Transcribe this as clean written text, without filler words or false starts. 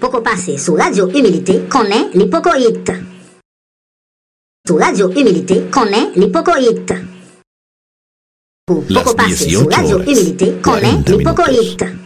Poco passer sous Radio Humilité, connaît l'hypocoïte. Sous Radio Humilité, connaît l'hypocoïte. Poco passer sous Radio Humilité, connaît l'hypocoïte.